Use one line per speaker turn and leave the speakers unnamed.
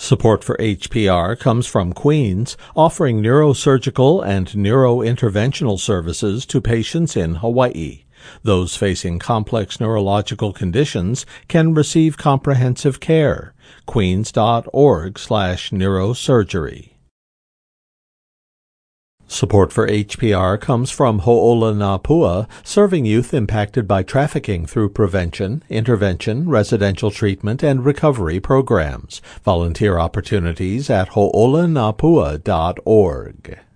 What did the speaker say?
Support for HPR comes from Queens, offering neurosurgical and neurointerventional services to patients in Hawaii. Those facing complex neurological conditions can receive comprehensive care. Queens.org/neurosurgery. Support for HPR comes from Ho'olanapua, serving youth impacted by trafficking through prevention, intervention, residential treatment, and recovery programs. Volunteer opportunities at ho'olanapua.org.